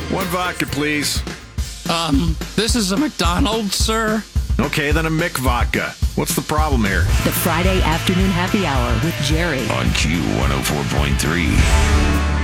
One vodka, please. This is a McDonald's, sir. Okay, then a Mick vodka. What's the problem here? The Friday Afternoon Happy Hour with Jerry. On Q104.3.